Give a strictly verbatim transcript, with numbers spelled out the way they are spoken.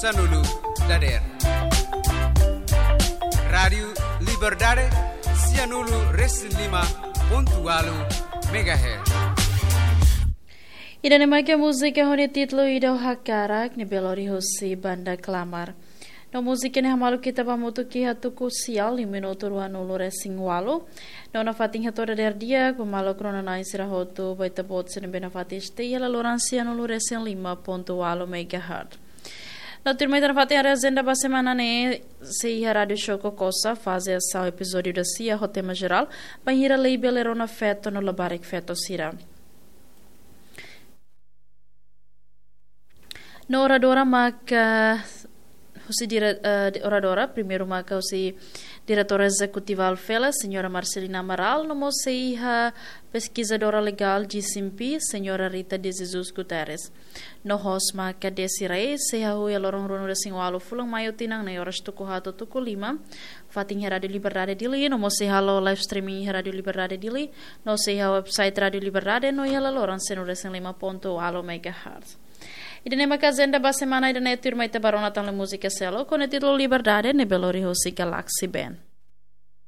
Sanulu Dader. Rádio Liberdade Cianulu Reslima Pontualu Megahertz. Ida nama ke musik yang hone titlo ida hakarak ni belori hosi banda klamar. No musik ni hamalu kita pamutu ki hatu kusial ni minuto ruan ulu resing walu. No na fating hatu der dia kumalo krona na isira hotu baita bot sen bena fatiste yala loransia ulu resing lima ponto walu megahertz. No turma ita fating a agenda ba semana ne se rádio show Cocossa faz essa episódio da cia o tema geral banhira label erona feto no labarek feto sira. No oradora maca Husi dire, uh, oradora, primeiro marca husi diretora executiva Alfela, senhora Marcelina Amaral, no moseia pesquisadora legal de Simpi, senhora Rita de Jesus Guterres. No hos marca Desiree, se hui alorong rono de sinwalo fulang mayo tinang na horas tuku hato tuku lima, fating Radio Liberdade dili, no moseia lo live streaming Radio Liberdade dili, no seia website Radio Liberdade, no ia lorong seno de lima ponto alo megahertz. Ida nema kazenda ba semana ida ne turma ita barona tan la música selo con el título Liberdade ne belori hosi Galaxy Band.